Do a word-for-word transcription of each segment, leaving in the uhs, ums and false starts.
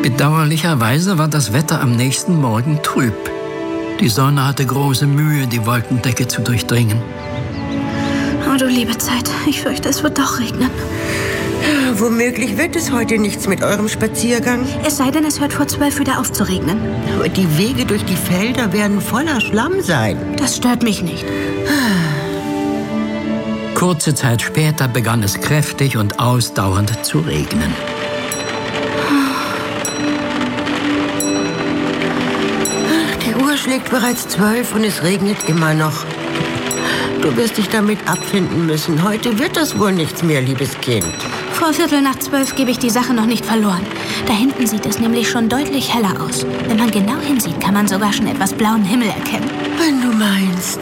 Bedauerlicherweise war das Wetter am nächsten Morgen trüb. Die Sonne hatte große Mühe, die Wolkendecke zu durchdringen. Oh, du liebe Zeit. Ich fürchte, es wird doch regnen. Womöglich wird es heute nichts mit eurem Spaziergang. Es sei denn, es hört vor zwölf wieder auf zu regnen. Aber die Wege durch die Felder werden voller Schlamm sein. Das stört mich nicht. Kurze Zeit später begann es kräftig und ausdauernd zu regnen. Die Uhr schlägt bereits zwölf und es regnet immer noch. Du wirst dich damit abfinden müssen. Heute wird das wohl nichts mehr, liebes Kind. Vor Viertel nach zwölf gebe ich die Sache noch nicht verloren. Da hinten sieht es nämlich schon deutlich heller aus. Wenn man genau hinsieht, kann man sogar schon etwas blauen Himmel erkennen. Wenn du meinst.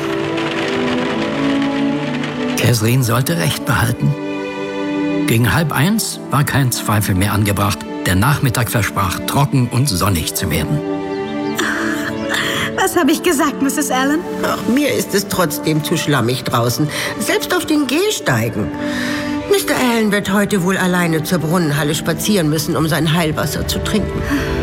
Catherine sollte recht behalten. Gegen halb eins war kein Zweifel mehr angebracht. Der Nachmittag versprach, trocken und sonnig zu werden. Was habe ich gesagt, Misses Allen? Ach, mir ist es trotzdem zu schlammig draußen. Selbst auf den Gehsteigen. Mister Allen wird heute wohl alleine zur Brunnenhalle spazieren müssen, um sein Heilwasser zu trinken.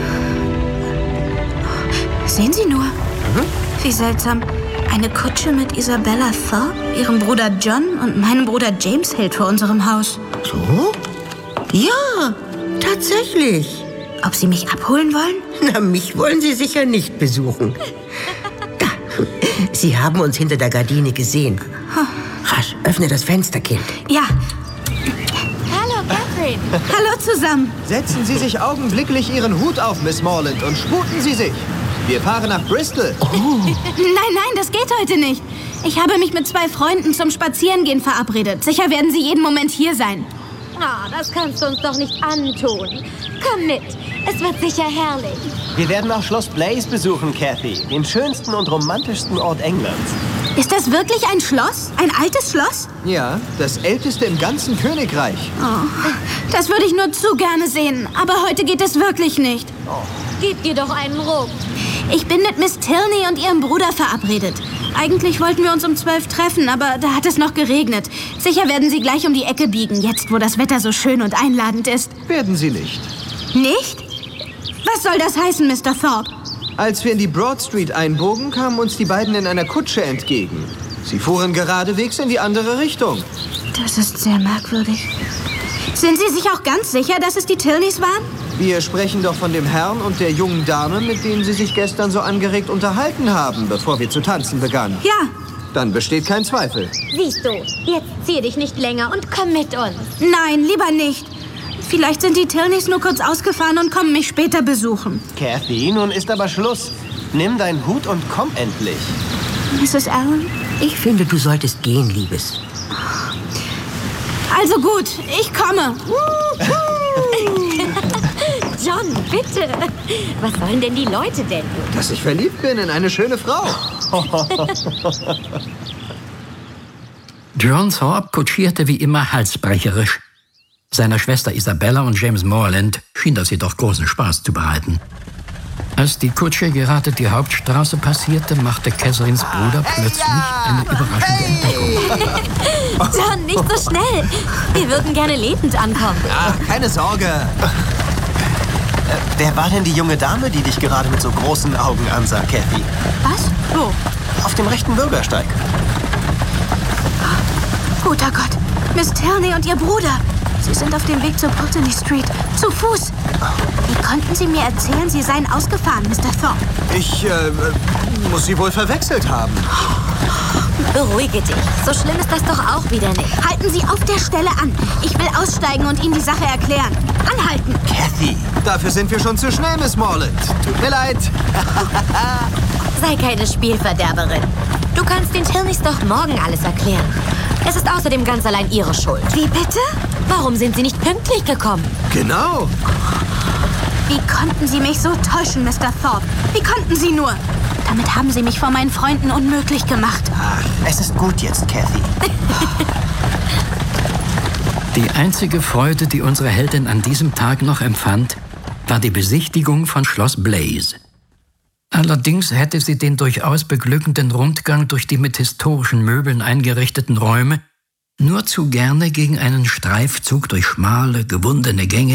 Sehen Sie nur. Mhm. Wie seltsam. Eine Kutsche mit Isabella Thorpe, ihrem Bruder John und meinem Bruder James hält vor unserem Haus. So? Ja, tatsächlich. Ob Sie mich abholen wollen? Na, mich wollen Sie sicher nicht besuchen. Da, Sie haben uns hinter der Gardine gesehen. Rasch, öffne das Fenster, Kind. Ja. Hallo, Catherine. Hallo zusammen. Setzen Sie sich augenblicklich Ihren Hut auf, Miss Morland, und sputen Sie sich. Wir fahren nach Bristol. Oh. Nein, nein, das geht heute nicht. Ich habe mich mit zwei Freunden zum Spazierengehen verabredet. Sicher werden sie jeden Moment hier sein. Ah, das kannst du uns doch nicht antun. Komm mit, es wird sicher herrlich. Wir werden auch Schloss Blaise besuchen, Cathy. Den schönsten und romantischsten Ort Englands. Ist das wirklich ein Schloss? Ein altes Schloss? Ja, das älteste im ganzen Königreich. Oh, das würde ich nur zu gerne sehen. Aber heute geht es wirklich nicht. Oh. Gib dir doch einen Ruck. Ich bin mit Miss Tilney und ihrem Bruder verabredet. Eigentlich wollten wir uns um zwölf treffen, aber da hat es noch geregnet. Sicher werden sie gleich um die Ecke biegen, jetzt wo das Wetter so schön und einladend ist. Werden sie nicht. Nicht? Was soll das heißen, Mister Thorpe? Als wir in die Broad Street einbogen, kamen uns die beiden in einer Kutsche entgegen. Sie fuhren geradewegs in die andere Richtung. Das ist sehr merkwürdig. Sind Sie sich auch ganz sicher, dass es die Tilneys waren? Wir sprechen doch von dem Herrn und der jungen Dame, mit denen Sie sich gestern so angeregt unterhalten haben, bevor wir zu tanzen begannen. Ja. Dann besteht kein Zweifel. Siehst du, jetzt zieh dich nicht länger und komm mit uns. Nein, lieber nicht. Vielleicht sind die Tilneys nur kurz ausgefahren und kommen mich später besuchen. Cathy, nun ist aber Schluss. Nimm deinen Hut und komm endlich. Misses Allen? Ich finde, du solltest gehen, Liebes. Also gut, ich komme. John, bitte. Was sollen denn die Leute denken? Dass ich verliebt bin in eine schöne Frau. John Thorpe kutschierte wie immer halsbrecherisch. Seiner Schwester Isabella und James Morland schien das jedoch großen Spaß zu bereiten. Als die Kutsche gerade die Hauptstraße passierte, machte Catherines Bruder plötzlich eine überraschende Entdeckung. John, nicht so schnell. Wir würden gerne lebend ankommen. Ach, keine Sorge. Äh, wer war denn die junge Dame, die dich gerade mit so großen Augen ansah, Cathy? Was? Wo? Auf dem rechten Bürgersteig. Guter Gott, Miss Tilney und ihr Bruder. Sie sind auf dem Weg zur Pulteney Street. Zu Fuß. Wie konnten Sie mir erzählen, Sie seien ausgefahren, Mister Thorpe? Ich äh, muss Sie wohl verwechselt haben. Beruhige dich. So schlimm ist das doch auch wieder nicht. Halten Sie auf der Stelle an. Ich will aussteigen und Ihnen die Sache erklären. Anhalten! Cathy! Dafür sind wir schon zu schnell, Miss Morland. Tut mir leid. Sei keine Spielverderberin. Du kannst den Tilneys doch morgen alles erklären. Es ist außerdem ganz allein ihre Schuld. Wie bitte? Warum sind Sie nicht pünktlich gekommen? Genau. Wie konnten Sie mich so täuschen, Mister Thorpe? Wie konnten Sie nur? Damit haben Sie mich vor meinen Freunden unmöglich gemacht. Ach, es ist gut jetzt, Cathy. Die einzige Freude, die unsere Heldin an diesem Tag noch empfand, war die Besichtigung von Schloss Blaise. Allerdings hätte sie den durchaus beglückenden Rundgang durch die mit historischen Möbeln eingerichteten Räume nur zu gerne gegen einen Streifzug durch schmale, gewundene Gänge